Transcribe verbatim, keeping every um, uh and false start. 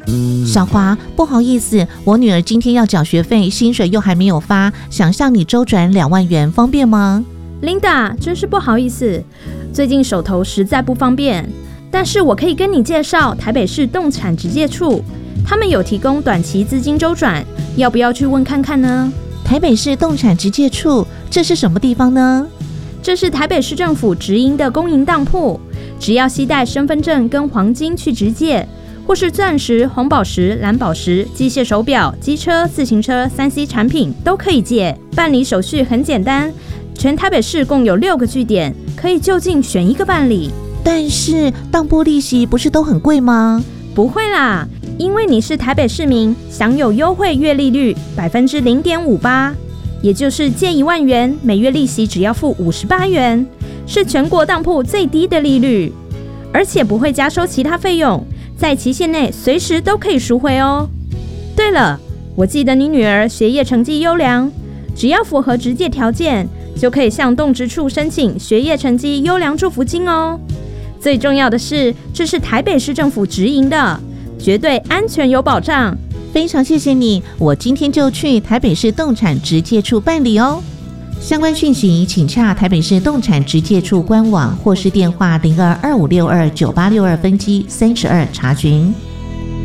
小华，不好意思，我女儿今天要缴学费，薪水又还没有发，想向你周转两万元，方便吗？ Linda， 真是不好意思，最近手头实在不方便，但是我可以跟你介绍台北市动产直介处，他们有提供短期资金周转，要不要去问看看呢？ 台北市动产直介处，这是什么地方呢？ 这是台北市政府直营的公营当铺，只要携带身份证跟黄金去直借，或是钻石、红宝石、蓝宝石、机械手表、机车、自行车、三 C 产品都可以借。办理手续很简单，全台北市共有六个据点，可以就近选一个办理。 但是当铺利息不是都很贵吗？ 不会啦，因为你是台北市民，享有优惠月利率百分之零点五八，也就是借一万元，每月利息只要付五十八元，是全国当铺最低的利率，而且不会加收其他费用，在期限内随时都可以赎回哦。对了，我记得你女儿学业成绩优良，只要符合直借条件，就可以向动职处申请学业成绩优良祝福金哦。最重要的是，这是台北市政府直营的，绝对安全有保障。 非常谢谢你，我今天就去台北市动产直介处办理哦。相关讯息请洽台北市动产直介处官网或是电话零二二五六二九八六二分机三十二查询。